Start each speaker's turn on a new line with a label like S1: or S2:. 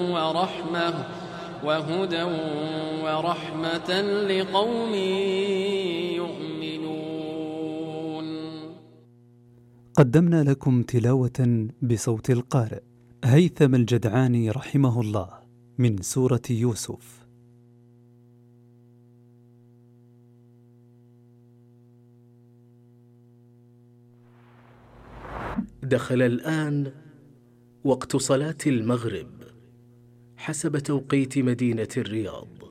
S1: ورحمة وهدى ورحمة لقوم يؤمنون.
S2: قدمنا لكم تلاوة بصوت القارئ هيثم الجدعاني رحمه الله من سورة يوسف.
S3: دخل الآن وقت صلاة المغرب حسب توقيت مدينة الرياض.